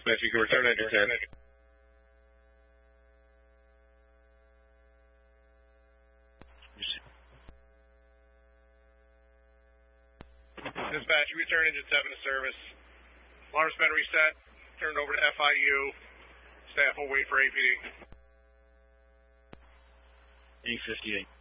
Dispatch, you can return engine 10. Dispatch, you return engine 7 to service. Alarm's been reset. Turned over to FIU. Staff will wait for APD. 858.